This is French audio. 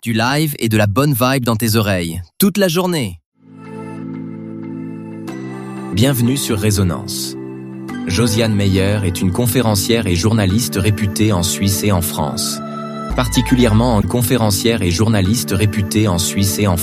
du live et de la bonne vibe dans tes oreilles, toute la journée. Bienvenue sur Résonance. Josiane Meyer est une conférencière et journaliste réputée en Suisse et en France. Particulièrement en conférencière et journaliste réputée en Suisse et en